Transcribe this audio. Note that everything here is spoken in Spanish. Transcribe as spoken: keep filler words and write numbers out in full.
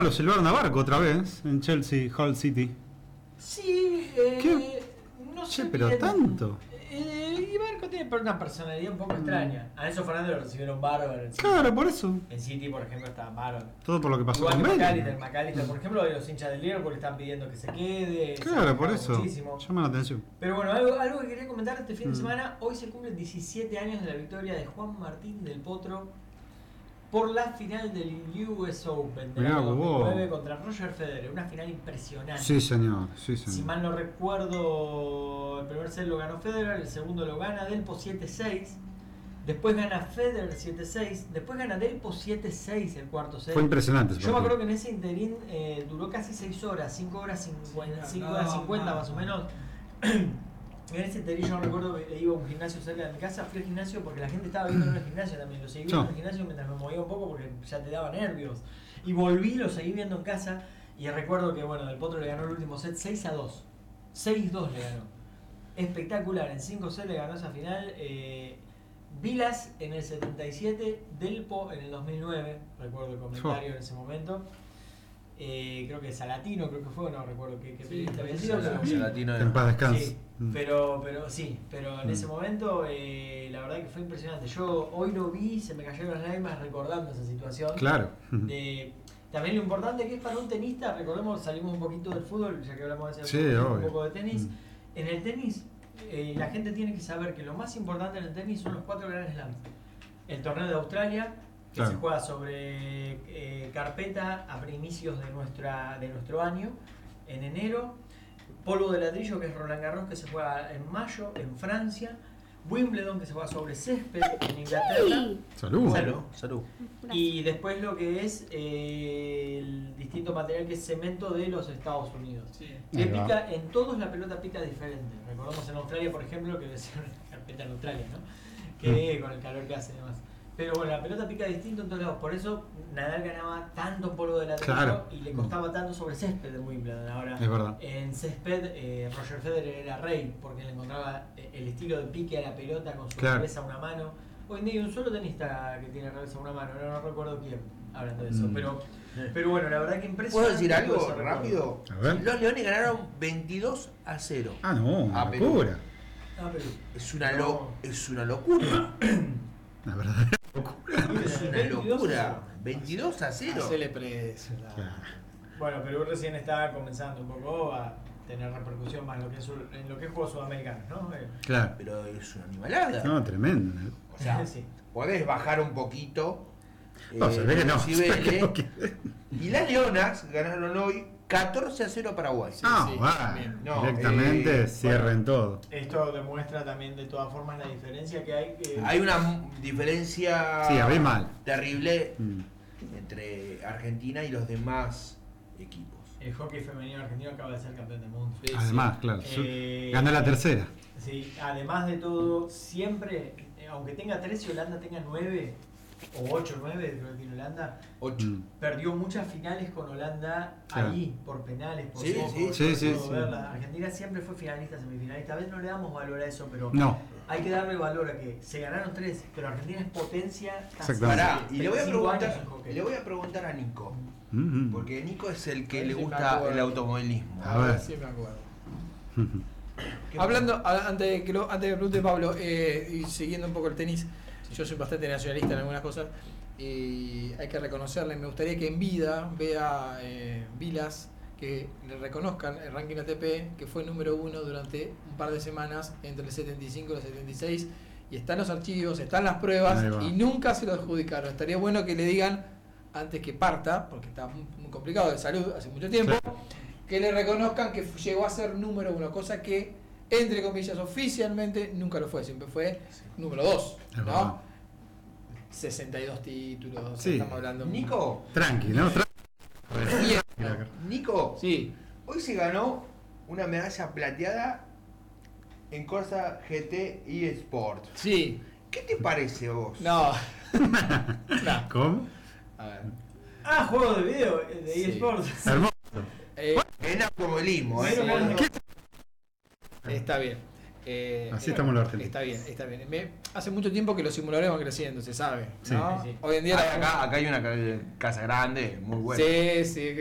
Lo silbaron a Barco otra vez en Chelsea, Hull City. Sí, eh, ¿Qué? no Che, sé pero bien. tanto. Eh, y Barco tiene una personalidad un poco extraña. A Enzo Fernández lo recibieron bárbaro. En City. Claro, por eso. En City, por ejemplo, estaba bárbaro. Todo por lo que pasó Igual con que Bale. McAllister, McAllister, por ejemplo, los hinchas del Liverpool están pidiendo que se quede. Claro, se por quejaron eso. muchísimo. Llama la atención. Pero bueno, algo, algo que quería comentar este fin de Mm. semana. Hoy se cumplen diecisiete años de la victoria de Juan Martín del Potro por la final del U S Open del Mirá, año dos mil nueve vos. contra Roger Federer. Una final impresionante. Sí, señor. Sí, señor. Si mal no recuerdo, el primer set lo ganó Federer, el segundo lo gana Delpo siete seis. Después gana Federer siete seis. Después gana Delpo siete seis el cuarto set. Fue impresionante ese Yo me partido. acuerdo que en ese interín eh, duró casi seis horas, cinco horas cincuenta, Sí, cinco no, horas cincuenta no, más o no. menos. En ese interín yo recuerdo que iba a un gimnasio cerca de mi casa, fui al gimnasio porque la gente estaba viendo en el gimnasio también. Lo seguí viendo en el gimnasio mientras me movía un poco porque ya te daba nervios. Y volví, lo seguí viendo en casa y recuerdo que bueno, Del Potro le ganó el último set seis a dos. seis dos le ganó. Espectacular, en cinco sets le ganó esa final. Eh, Vilas en el setenta y siete, Delpo en el dos mil nueve, recuerdo el comentario Oh. en ese momento. Eh, creo que Salatino, creo que fue, no recuerdo qué, qué Sí, periodista había sí, sido. sí, pero- sí. Latino Que en paz descanse. Sí, Mm. pero, pero sí, pero en Mm. ese momento eh, la verdad que fue impresionante. Yo hoy lo vi, se me cayeron las lágrimas recordando esa situación. Claro. De, también lo importante que es para un tenista, recordemos, salimos un poquito del fútbol, ya que hablamos de ese Sí, un obvio. poco de tenis. Mm. En el tenis, eh, la gente tiene que saber que lo más importante en el tenis son los cuatro Grand Slams. El torneo de Australia, que Claro. se juega sobre eh, carpeta a inicios de, nuestra, de nuestro año, en enero. Polvo de ladrillo, que es Roland Garros, que se juega en mayo en Francia. Wimbledon, que se juega sobre césped en Inglaterra. Salud. Salud. Salud. Y después lo que es eh, el distinto material que es cemento de los Estados Unidos. Sí. Que Ahí va. pica, en todos la pelota pica diferente. Recordamos en Australia, por ejemplo, que debe ser una carpeta en Australia, ¿no? Que con el calor que hace y demás. Pero bueno, la pelota pica distinto en todos lados. Por eso Nadal ganaba tanto polvo de ladrillo Claro. y le costaba tanto sobre césped en Wimbledon. Ahora, Es verdad. en césped, eh, Roger Federer era rey porque le encontraba eh, el estilo de pique a la pelota con su Claro. revés a una mano. Hoy en día hay un solo tenista que tiene revés a una mano, no, no recuerdo quién, hablando de eso. Mm. Pero, pero bueno, la verdad que impresionante. ¿Puedo decir algo todo ese recuerdo. rápido? A ver. Los Leones ganaron veintidós a cero. Ah, no, una Ah, pero- locura. Ah, pero, Es una, No. lo, es una locura. La verdad. Es una locura. veintidós a cero. Hacele precio. la- Claro. bueno, Perú recién está comenzando un poco a tener repercusión más en lo que es, su- en lo que es juegos sudamericanos, ¿no? Eh, Claro. Pero es una animalada. No, tremendo. O sea, sí. podés bajar un poquito. No, eh, se ve que no. los Se ve que niveles. no quiere. Y las Leonas ganaron hoy catorce a cero a Paraguay. Ah, sí, bueno. también. No, Directamente eh, cierren todo. Esto demuestra también de todas formas la diferencia que hay. Que Hay una m- diferencia Sí, abismal. terrible Mm. entre Argentina y los demás equipos. el hockey femenino argentino acaba de ser campeón del mundo. Sí, Además, claro. Eh, Ganó la tercera. Sí, además de todo, siempre, eh, aunque tenga tres y Holanda tenga nueve, o ocho, nueve, creo que tiene Holanda, ocho. Mm. perdió muchas finales con Holanda Claro. ahí, por penales, por Sí, pocos, sí, yo sí, sí, recuerdo sí. verla. Argentina siempre fue finalista, semifinalista. A veces no le damos valor a eso, pero No. hay que darle valor a que se ganaron tres, pero Argentina es potencia. casi Exactamente. Pará, y le voy a veinticinco años preguntar, en hockey. le voy a preguntar a Nico, Mm. porque Nico es el que Ahí le sí me gusta acuerdo. el automovilismo. A ver. Sí, me acuerdo. ¿Qué Hablando, a- antes de que lo, antes de que pregunte Pablo, eh, y siguiendo un poco el tenis, yo soy bastante nacionalista en algunas cosas y hay que reconocerle. Me gustaría que en vida vea eh, Vilas, que le reconozcan el ranking A T P, que fue número uno durante un par de semanas entre el setenta y cinco y el setenta y seis, y están los archivos, están las pruebas Ahí va. y nunca se lo adjudicaron. Estaría bueno que le digan antes que parta, porque está muy, muy complicado de salud hace mucho tiempo, Sí. que le reconozcan que llegó a ser número uno, cosa que, entre comillas, oficialmente nunca lo fue, siempre fue número dos, Es verdad. ¿no? sesenta y dos títulos, Sí. estamos hablando. Nico, Tranqui, ¿no? Tranqui. Bien. Nico, Sí, hoy se ganó una medalla plateada en Corsa G T eSport. sí, ¿Qué te parece a vos? no. No. ¿Cómo? A ver. Ah, juego de video, eh, de Sí. eSports. Hermoso. Eh, En automovilismo, ¿eh? Bueno, Sí. bueno. ¿Qué? Está bien. Eh, Así eh, estamos los argentinos. Está bien, está bien. Me- hace mucho tiempo que los simuladores van creciendo, se sabe. Sí. ¿no? Sí, sí. Hoy en día. Acá, acá hay una ca- casa grande, muy buena. Sí, sí,